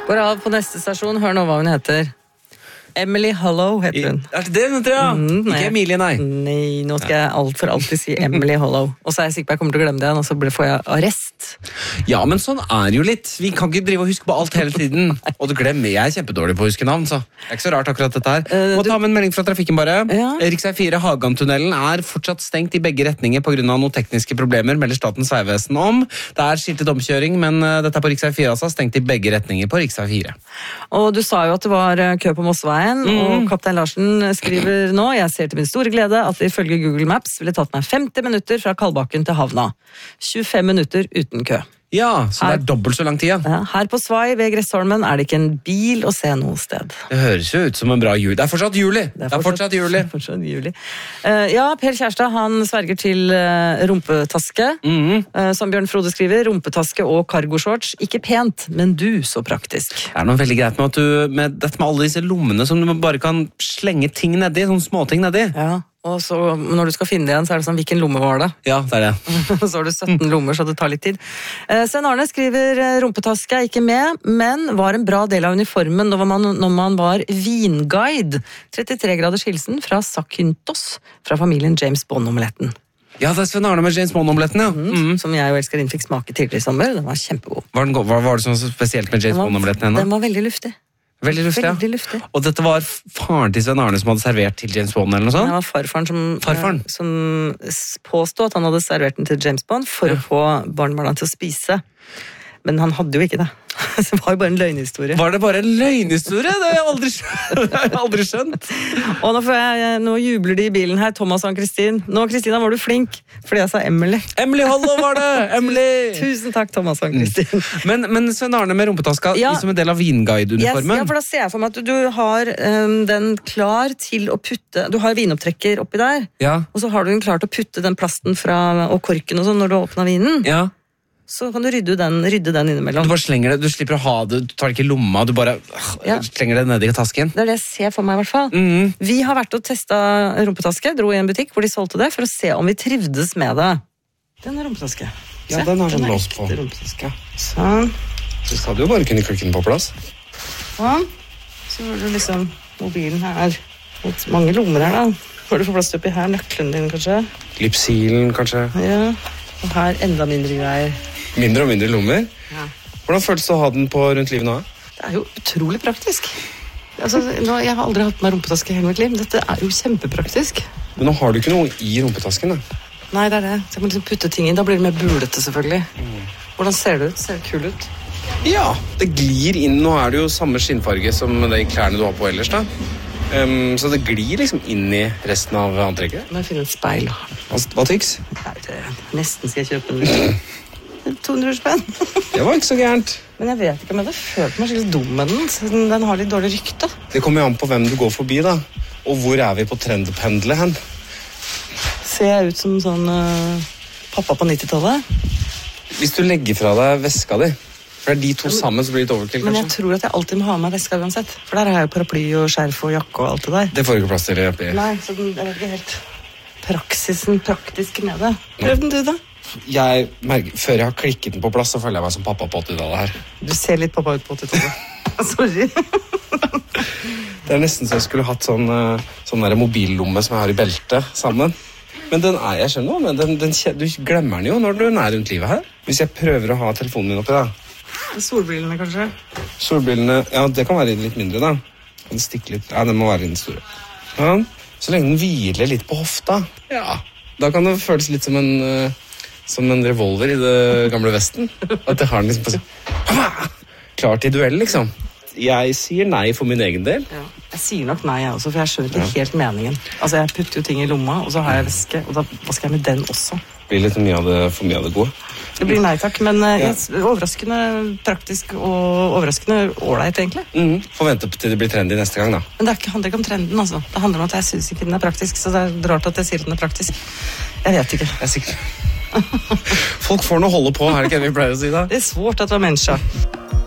Går av på neste stasjon, hør nå hva hun heter. Emily Hollow heter hun. Er det det hun heter, ja? Ikke Emilie, nei. Nei, nå skal jeg for alltid si Emily Hollow. Og så er jeg sikker på at jeg kommer til å glemme det igjen, og så får jeg arrest. Ja, men sånn er det jo litt. Vi kan ikke drive og huske på alt hele tiden. Og du glemmer, jeg er kjempedårlig på å huske navn, så det er ikke så rart akkurat dette her. Må ta med en melding fra trafikken bare. Ja. Riksvei 4 Hagantunnelen er fortsatt stengt i begge retninger på grunn av noen tekniske problemer, melder Statens vegvesen om. Det er skiltet omkjøring, men dette er på Riksvei 4 altså, stengt i begge retninger på Riksvei 4. Og du sa jo at det var kø på Mosseveien, og kaptein Larsen skriver nå, jeg ser til min store glede at det ifølge Google Maps ville tatt meg 50 minutter fra Kalbakken til havna. 25 minutter uten kø. Ja, så det er dobbelt så lang tid, ja. Her på Svai ved Gressholmen er det ikke en bil å se noe sted. Det høres jo ut som en bra jul. Det er fortsatt juli. Det er fortsatt juli. Ja, Per Kjærstad, han sverger til rumpetaske. Som Bjørn Frode skriver, rumpetaske og cargoshorts. Ikke pent, men du så praktisk. Det er noe veldig greit med at du, med dette med alle disse lommene som du bare kan slenge ting nedi, sånne småting nedi. Ja. Og så når du skal finne det igjen, så er det sånn, hvilken lomme var det? Ja, det er det. Så har du 17 lommer, så det tar litt tid. Sven Arne skriver, rumpetaske er ikke med, men var en bra del av uniformen når man var vinguide. 33 graders hilsen fra Sakyntos, fra familien James Bond-omeletten. Ja, det er Sven Arne med James Bond-omeletten, ja. Som jeg og Elsker inn fikk smake tidligere i sommer. Den var kjempegod. Hva var det som var spesielt med James Bond-omeletten henne? Den var veldig luftig. Veldig luftig. Og dette var faren til Sven Arne som hadde servert til James Bond eller noe sånt? Det var farfaren som påstod at han hadde servert den til James Bond for å få barnebarna til å spise. Men han hadde jo ikke det. Det var jo bare en løgnhistorie. Var det bare en løgnhistorie? Det har jeg aldri skjønt. Og nå jubler de i bilen her, Thomas og Kristin. Nå, Kristina, var du flink, fordi jeg sa Emily. Emily Hollow var det! Emily! Tusen takk, Thomas og Kristin. Men Sven Arne med rumpetaska, som en del av vinguide-uniformen. Ja, for da ser jeg for meg at du har den klar til å putte. Du har vinopptrekker oppi der, og så har du den klar til å putte den plasten og korken og sånn når du åpner vinen. Ja. Så kan du rydde den innimellom. Du bare slenger det, du slipper å ha det, du tar det ikke i lomma, du bare slenger det ned i tasken. Det er det jeg ser for meg i hvert fall. Vi har vært og testet rumpetaske, dro i en butikk hvor de solgte det, for å se om vi trivdes med det. Den er rumpetaske. Ja, den har sånn lås på. Sånn. Så skal du jo bare kunne klikke den på plass. Sånn. Så har du liksom mobilen her. Mange lommer her da. Får du få plass oppi her, nøkkelen din kanskje. Lypsilen kanskje. Ja, og her enda mindre greier. Mindre og mindre lommer? Ja. Hvordan føles det å ha den på rundt livet nå? Det er jo utrolig praktisk. Altså, jeg har aldri hatt med rumpetaske i hele mitt liv. Dette er jo kjempepraktisk. Men nå har du ikke noe i rumpetasken, da? Nei, det er det. Så jeg må liksom putte ting inn. Da blir det mer bulete, selvfølgelig. Hvordan ser det ut? Ser det kul ut? Ja, det glir inn. Nå er det jo samme skinnfarge som de klærne du har på ellers, da. Så det glir liksom inn i resten av antrekket. Må jeg finne et speil. Hva tyks? Nesten skal jeg kjøpe den. 200 spenn. Det var ikke så gærent. Men jeg vet ikke om jeg hadde følt meg skikkelig dum med den. Den har litt dårlig rykte. Det kommer jo an på hvem du går forbi, da. Og hvor er vi på trendpendelet hen? Ser jeg ut som sånn pappa på 90-tallet? Hvis du legger fra deg veska di, for det er de to sammen, så blir det litt overkill, kanskje. Men jeg tror at jeg alltid må ha med veska uansett. For der har jeg jo paraply og skjerf og jakke og alt det der. Det får ikke plass til det oppi. Nei, så det er ikke helt praktisk med det. Prøv den du, da. Jeg merker, før jeg har klikket den på plass, så føler jeg meg som pappa på 80-tallet her. Du ser litt pappa ut på 80-tallet. Sorry. Det er nesten så jeg skulle hatt sånn der mobillomme som jeg har i beltet sammen. Men jeg skjønner noe, men du glemmer den jo når du er rundt livet her. Hvis jeg prøver å ha telefonen min oppi da. Solbrillene, kanskje? Solbrillene, ja, det kan være litt mindre da. Den stikker litt, ja, den må være litt store. Ja, så lenge den hviler litt på hofta, ja, da kan det føles litt som en revolver i det gamle vesten. At jeg har den liksom på seg. Klar til duell, liksom. Jeg sier nei for min egen del. Ja. Jeg sier nok nei, jeg også, for jeg skjønner ikke helt meningen. Altså, jeg putter jo ting i lomma, og så har jeg veske, og hva skal jeg med den også? Det blir litt for mye av det gode. Det blir nei takk, men overraskende praktisk og overraskende ålreit, egentlig. Får vente til det blir trendy neste gang, da. Men det handler ikke om trenden, altså. Det handler om at jeg synes ikke den er praktisk, så det er rart at jeg sier den er praktisk. Jeg vet ikke. Jeg er sikker. Folk får noe holde på, er det ikke det vi pleier å si da? Det er svårt at det var mennesker.